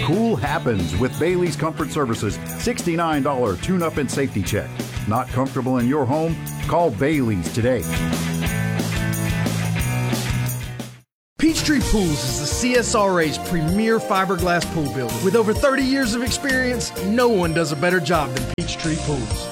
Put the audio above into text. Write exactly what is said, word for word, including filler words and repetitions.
Cool happens with Bailey's Comfort Services sixty-nine dollars tune-up and safety check. Not comfortable in your home? Call Bailey's today. Peachtree Pools is the C S R A's premier fiberglass pool builder. With over thirty years of experience, no one does a better job than Peachtree Pools.